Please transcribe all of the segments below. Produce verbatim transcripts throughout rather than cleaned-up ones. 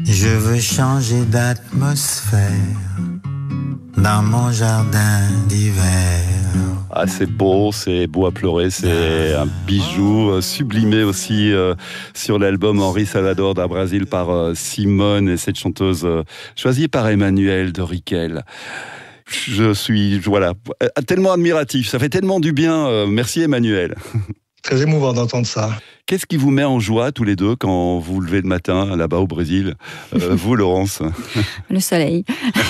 Je veux changer d'atmosphère dans mon jardin d'hiver. Ah, c'est beau, c'est beau à pleurer, c'est un bijou sublimé aussi euh, sur l'album Henri Salvador da Brasil par euh, Simone et cette chanteuse euh, choisie par Emmanuel de Riquel. Je suis, voilà, tellement admiratif, ça fait tellement du bien. Euh, merci Emmanuel. Très émouvant d'entendre ça. Qu'est-ce qui vous met en joie tous les deux quand vous vous levez le matin là-bas au Brésil, euh, vous Laurence? Le soleil.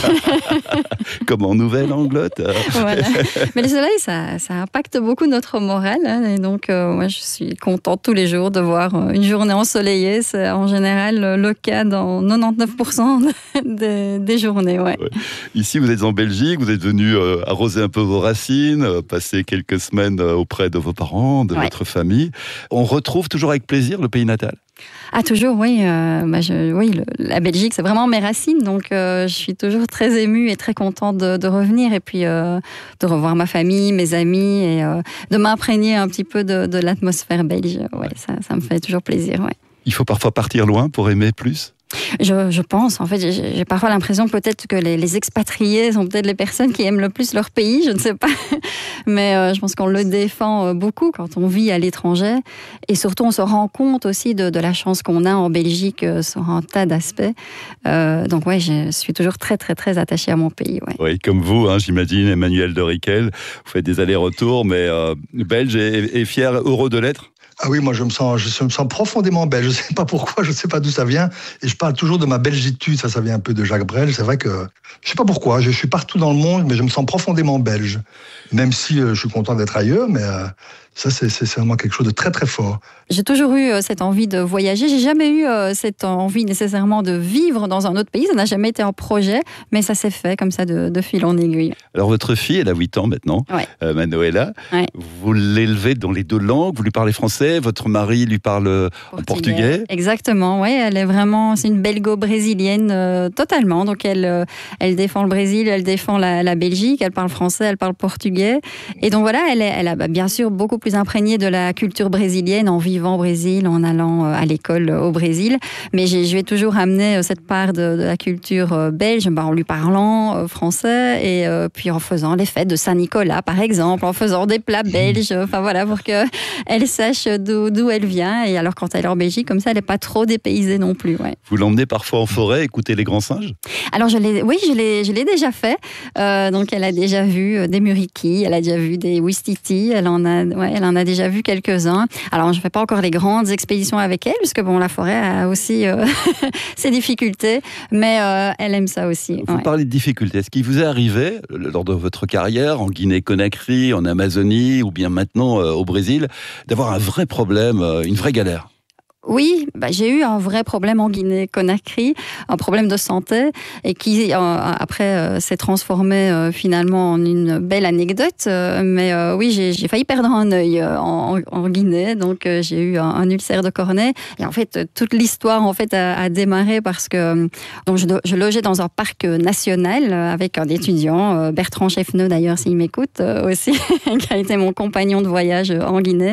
Comme en Nouvelle-Angleterre. Voilà. Mais le soleil, ça, ça impacte beaucoup notre morale. Hein, et donc, euh, moi, je suis contente tous les jours de voir une journée ensoleillée. C'est en général le cas dans quatre-vingt-dix-neuf pour cent des, des journées. Ouais. Ouais. Ici, vous êtes en Belgique, vous êtes venu euh, arroser un peu vos racines, euh, passer quelques semaines euh, auprès de vos parents, de ouais. votre famille. On retrouve toujours avec plaisir le pays natal? Ah, toujours, oui. Euh, bah, je, oui le, la Belgique, c'est vraiment mes racines. Donc, euh, je suis toujours très émue et très contente de, de revenir et puis euh, de revoir ma famille, mes amis et euh, de m'imprégner un petit peu de, de l'atmosphère belge. Ouais, ouais. Ça, ça me fait toujours plaisir. Ouais. Il faut parfois partir loin pour aimer plus? Je, je pense, en fait, j'ai, j'ai parfois l'impression peut-être que les, les expatriés sont peut-être les personnes qui aiment le plus leur pays, je ne sais pas. Mais euh, je pense qu'on le défend beaucoup quand on vit à l'étranger. Et surtout, on se rend compte aussi de, de la chance qu'on a en Belgique euh, sur un tas d'aspects. Euh, donc ouais, je suis toujours très, très, très attachée à mon pays. Ouais. Oui, comme vous, hein, j'imagine, Emmanuel de Riquel, vous faites des allers-retours, mais euh, belge et, et fier, heureux de l'être? Ah oui, moi je me sens, je me sens profondément belge. Je ne sais pas pourquoi, je ne sais pas d'où ça vient. Et je parle toujours de ma belgitude. Ça, ça vient un peu de Jacques Brel. C'est vrai que je ne sais pas pourquoi. Je suis partout dans le monde, mais je me sens profondément belge. Même si euh, je suis content d'être ailleurs, mais euh, ça, c'est, c'est vraiment quelque chose de très très fort. J'ai toujours eu euh, cette envie de voyager. J'ai jamais eu euh, cette envie nécessairement de vivre dans un autre pays. Ça n'a jamais été un projet, mais ça s'est fait comme ça de, de fil en aiguille. Alors votre fille, elle a huit ans maintenant, ouais. euh, Manuela. Ouais. Vous l'élevez dans les deux langues. Vous lui parlez français. Votre mari lui parle portugais. En portugais. Exactement. Ouais, elle est vraiment, c'est une belgo-brésilienne euh, totalement. Donc elle, euh, elle défend le Brésil, elle défend la, la Belgique. Elle parle français, elle parle portugais. Et donc voilà, elle, est, elle a bah, bien sûr beaucoup plus imprégnée de la culture brésilienne en vivant au Brésil, en allant à l'école au Brésil. Mais j'ai, je vais toujours amener cette part de, de la culture belge, bah, en lui parlant français et euh, puis en faisant les fêtes de Saint-Nicolas, par exemple, en faisant des plats belges. Enfin voilà, pour qu'elle sache d'où, d'où elle vient. Et alors quand elle est en Belgique, comme ça, elle n'est pas trop dépaysée non plus. Ouais. Vous l'emmenez parfois en forêt écouter les grands singes? Alors je l'ai, oui, je l'ai, je l'ai déjà fait. Euh, donc elle a déjà vu des murikis, elle a déjà vu des ouistiti, elle en a, ouais, elle en a déjà vu quelques-uns. Alors je ne fais pas encore les grandes expéditions avec elle, parce que bon, la forêt a aussi euh, ses difficultés, mais euh, elle aime ça aussi. Vous ouais. parlez de difficultés. Est-ce qu'il vous est arrivé, lors de votre carrière, en Guinée-Conakry, en Amazonie, ou bien maintenant euh, au Brésil, d'avoir un vrai problème, euh, une vraie galère? Oui, bah, j'ai eu un vrai problème en Guinée-Conakry, un problème de santé, et qui euh, après euh, s'est transformé euh, finalement en une belle anecdote. Euh, mais euh, oui, j'ai, j'ai failli perdre un œil euh, en, en Guinée, donc euh, j'ai eu un, un ulcère de cornée. Et en fait, toute l'histoire en fait a, a démarré parce que donc je, je logeais dans un parc national avec un étudiant, euh, Bertrand Cheffneux d'ailleurs, s'il m'écoute euh, aussi, qui a été mon compagnon de voyage en Guinée.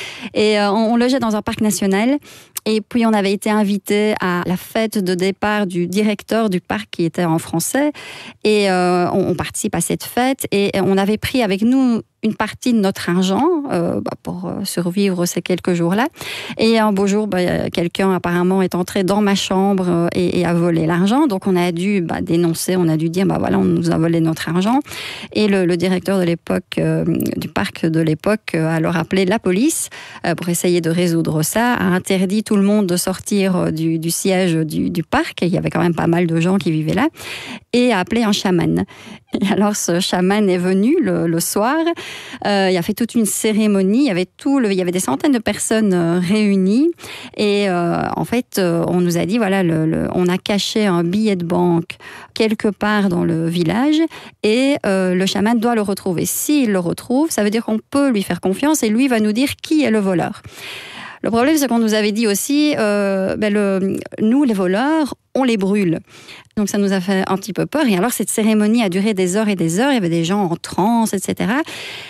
Et euh, on, on logeait dans un parc national. Et puis, on avait été invité à la fête de départ du directeur du parc qui était en français. Et euh, on, on participe à cette fête. Et on avait pris avec nous une partie de notre argent euh, bah, pour euh, survivre ces quelques jours-là. Et un beau jour, bah, quelqu'un apparemment est entré dans ma chambre euh, et, et a volé l'argent. Donc on a dû bah, dénoncer, on a dû dire, bah voilà, on nous a volé notre argent. Et le, le directeur de l'époque, euh, du parc de l'époque, euh, a alors appelé la police euh, pour essayer de résoudre ça, a interdit tout le monde de sortir du, du siège du, du parc. Et il y avait quand même pas mal de gens qui vivaient là. Et a appelé un chaman. Et alors ce chaman est venu le, le soir. Euh, il a fait toute une cérémonie. Il y avait tout, le, il y avait des centaines de personnes euh, réunies. Et euh, en fait, euh, on nous a dit voilà, le, le, on a caché un billet de banque quelque part dans le village et euh, le chaman doit le retrouver. S'il le retrouve, ça veut dire qu'on peut lui faire confiance et lui va nous dire qui est le voleur. Le problème, c'est qu'on nous avait dit aussi, euh, ben le, nous, les voleurs, on les brûle. Donc ça nous a fait un petit peu peur. Et alors, cette cérémonie a duré des heures et des heures. Il y avait des gens en transe, et cetera.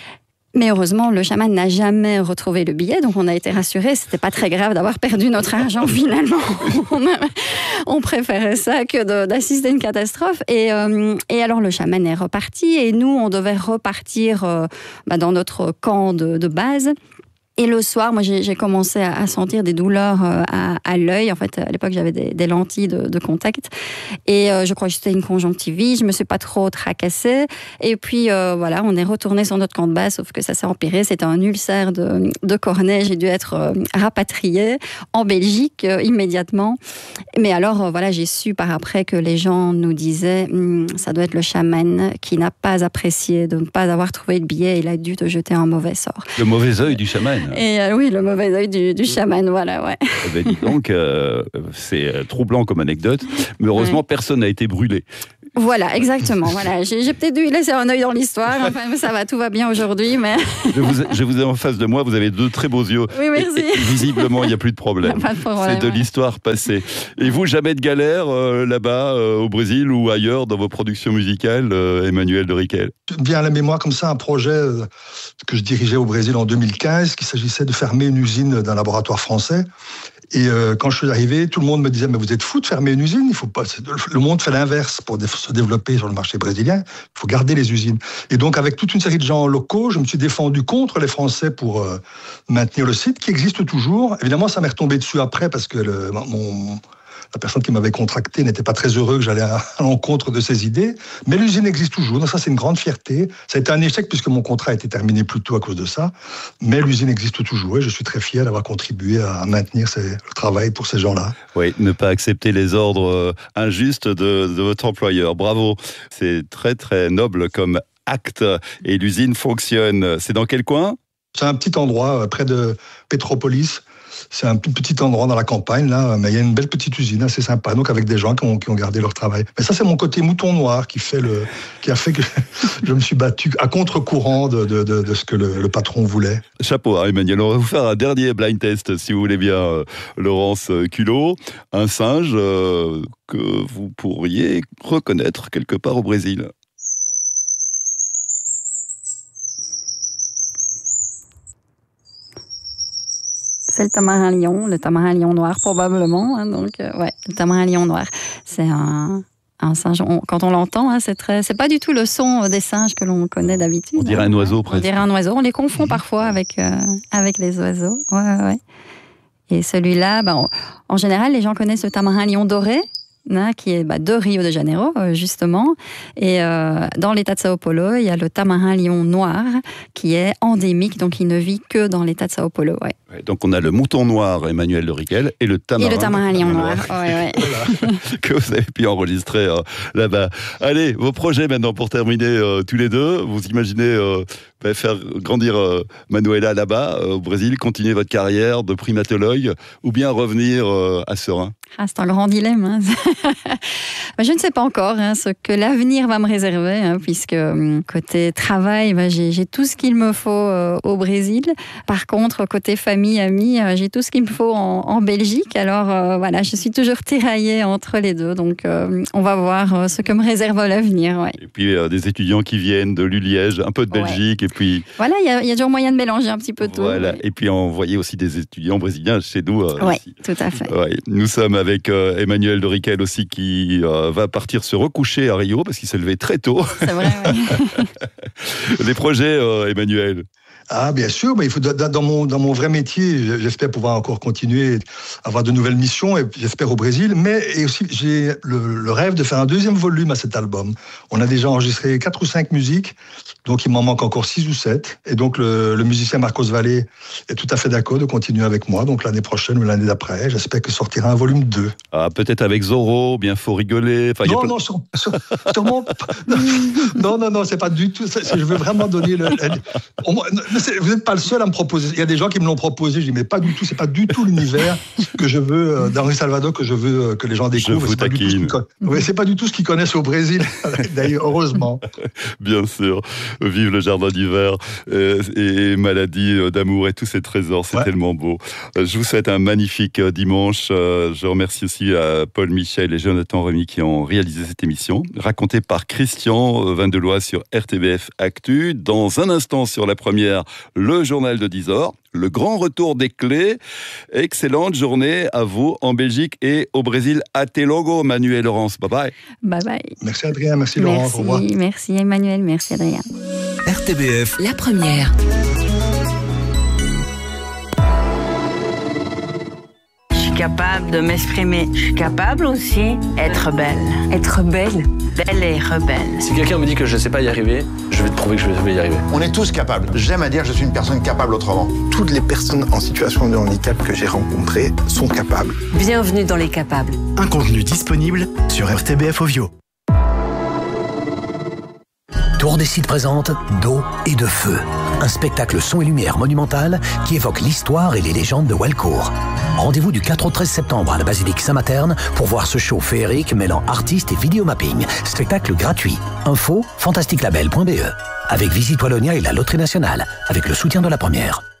Mais heureusement, le chaman n'a jamais retrouvé le billet, donc on a été rassurés. C'était pas très grave d'avoir perdu notre argent finalement. on, a, on préférait ça que de, d'assister à une catastrophe. Et, euh, et alors le chaman est reparti et nous, on devait repartir euh, bah, dans notre camp de, de base. Et le soir, moi, j'ai, j'ai commencé à, à sentir des douleurs euh, à, à l'œil. En fait, à l'époque, j'avais des, des lentilles de, de contact. Et euh, je crois que c'était une conjonctivite. Je me suis pas trop tracassée. Et puis, euh, voilà, on est retourné sur notre camp de base, sauf que ça s'est empiré. C'était un ulcère de, de cornet. J'ai dû être euh, rapatriée en Belgique euh, immédiatement. Mais alors, euh, voilà, j'ai su par après que les gens nous disaient hm, ça doit être le chaman qui n'a pas apprécié de ne pas avoir trouvé le billet. Il a dû te jeter un mauvais sort. Le mauvais œil du chaman. Et euh, oui, le mauvais œil du, du chaman, voilà, ouais. Eh ben, dis donc, euh, c'est troublant comme anecdote, mais heureusement, ouais. Personne n'a été brûlé. Voilà, exactement. Voilà. J'ai, j'ai peut-être dû laisser un œil dans l'histoire. Enfin, ça va, tout va bien aujourd'hui. Mais... je, vous ai, je vous ai en face de moi, vous avez deux très beaux yeux. Oui, merci. Et, et visiblement, il n'y a plus de problème. Pas de problème. C'est de ouais. l'histoire passée. Et vous, jamais de galère euh, là-bas, euh, au Brésil ou ailleurs, dans vos productions musicales, euh, Emmanuel de Riquel? Il me vient à la mémoire comme ça un projet euh, que je dirigeais au Brésil en deux mille quinze, qu'il s'agissait de fermer une usine d'un laboratoire français. Et euh, quand je suis arrivé, tout le monde me disait « Mais vous êtes fou de fermer une usine, il faut pas... » Le monde fait l'inverse pour se développer sur le marché brésilien. Il faut garder les usines. Et donc, avec toute une série de gens locaux, je me suis défendu contre les Français pour euh, maintenir le site, qui existe toujours. Évidemment, ça m'est retombé dessus après, parce que le, mon... la personne qui m'avait contracté n'était pas très heureux que j'allais à l'encontre de ses idées. Mais l'usine existe toujours, donc ça c'est une grande fierté. Ça a été un échec puisque mon contrat a été terminé plus tôt à cause de ça. Mais l'usine existe toujours et je suis très fier d'avoir contribué à maintenir ces, le travail pour ces gens-là. Oui, ne pas accepter les ordres injustes de, de votre employeur. Bravo, c'est très très noble comme acte et l'usine fonctionne. C'est dans quel coin ? C'est un petit endroit près de Petropolis. C'est un petit endroit dans la campagne, là, mais il y a une belle petite usine assez sympa, donc avec des gens qui ont, qui ont gardé leur travail. Mais ça, c'est mon côté mouton noir qui, fait le, qui a fait que je me suis battu à contre-courant de, de, de, de ce que le, le patron voulait. Chapeau, hein, Emmanuel. On va vous faire un dernier blind test, si vous voulez bien, euh, Laurence Culot. Un singe euh, que vous pourriez reconnaître quelque part au Brésil. C'est le tamarin lion, le tamarin lion noir probablement. Hein, donc, euh, ouais, le tamarin lion noir. C'est un, un singe. On, quand on l'entend, hein, c'est très, c'est pas du tout le son des singes que l'on connaît d'habitude. On dirait hein, un oiseau ouais. presque. On dirait un oiseau. On les confond mmh. parfois avec euh, avec les oiseaux. Ouais, ouais, ouais. Et celui-là, bah, on, en général, les gens connaissent le tamarin lion doré. Hein, qui est bah, de Rio de Janeiro, euh, justement. Et euh, dans l'état de Sao Paulo, il y a le tamarin lion noir, qui est endémique, donc il ne vit que dans l'état de Sao Paulo. Ouais. Ouais, donc on a le mouton noir, Emmanuel de Riquel, et le tamarin, et le tamarin lion noir, noir. Ouais, ouais. Voilà, que vous avez pu enregistrer euh, là-bas. Allez, vos projets maintenant pour terminer euh, tous les deux. Vous imaginez euh, bah, faire grandir euh, Manuela là-bas, euh, au Brésil, continuer votre carrière de primatologue, ou bien revenir euh, à Seraing? Ah, c'est un grand dilemme. Hein. Je ne sais pas encore hein, ce que l'avenir va me réserver, hein, puisque côté travail, bah, j'ai, j'ai tout ce qu'il me faut euh, au Brésil. Par contre, côté famille, amis, euh, j'ai tout ce qu'il me faut en, en Belgique. Alors euh, voilà, je suis toujours tiraillée entre les deux. Donc euh, on va voir euh, ce que me réserve l'avenir. Ouais. Et puis euh, des étudiants qui viennent de l'U-Liège, un peu de Belgique, ouais. Et puis... Voilà, il y, y a toujours moyen de mélanger un petit peu tout. Voilà, ouais. Et puis envoyer aussi des étudiants brésiliens chez nous. Euh, oui, tout à fait. Ouais. Nous sommes avec euh, Emmanuel de Riquel aussi qui euh, va partir se recoucher à Rio parce qu'il s'est levé très tôt. C'est vrai, oui. Des projets, euh, Emmanuel? Ah, bien sûr, mais il faut, dans, mon, dans mon vrai métier, j'espère pouvoir encore continuer, avoir de nouvelles missions, et j'espère au Brésil, mais et aussi j'ai le, le rêve de faire un deuxième volume à cet album. On a déjà enregistré quatre ou cinq musiques, donc il m'en manque encore six ou sept, et donc le, le musicien Marcos Valle est tout à fait d'accord de continuer avec moi, donc l'année prochaine ou l'année d'après, j'espère que sortira un volume deux. Ah, peut-être avec Zorro, bien faut rigoler. Enfin, non, y a plein... non, sur, sur, sûrement non, non, non, c'est pas du tout, c'est, je veux vraiment donner le... le on, vous n'êtes pas le seul à me proposer. Il y a des gens qui me l'ont proposé. Je dis mais pas du tout. C'est pas du tout l'univers que je veux euh, d'Henri Salvador que je veux euh, que les gens découvrent. Je vous c'est, pas du tout ce qu'ils con... oui, c'est pas du tout ce qu'ils connaissent au Brésil. D'ailleurs, heureusement. Bien sûr. Vive le jardin d'hiver euh, et maladie d'amour et tous ces trésors. C'est ouais. tellement beau. Je vous souhaite un magnifique dimanche. Je remercie aussi à Paul Michel et Jonathan Rémy qui ont réalisé cette émission, racontée par Christian Vandelois sur R T B F Actu. Dans un instant sur la première. première, le journal de dix heures, le grand retour des clés. Excellente journée à vous en Belgique et au Brésil. Até logo, Manu et Laurence. Bye bye. Bye bye. Merci Adrien, merci Laurence. Merci, au revoir. merci Emmanuel, merci Adrien. R T B F. La première. Je suis capable de m'exprimer. Je suis capable aussi d'être belle. Être belle. Belle et rebelle. Si quelqu'un me dit que je ne sais pas y arriver, je vais te prouver que je vais y arriver. On est tous capables. J'aime à dire que je suis une personne capable autrement. Toutes les personnes en situation de handicap que j'ai rencontrées sont capables. Bienvenue dans Les Capables. Un contenu disponible sur R T B F Ovio. Tour des Sites présente D'eau et de feu, un spectacle son et lumière monumental qui évoque l'histoire et les légendes de Walcourt. Rendez-vous du quatre au treize septembre à la basilique Saint-Materne pour voir ce show féerique mêlant artistes et vidéomapping. Spectacle gratuit. Info fantastique label point b e. Avec Visite Wallonia et la Loterie Nationale, avec le soutien de la Première.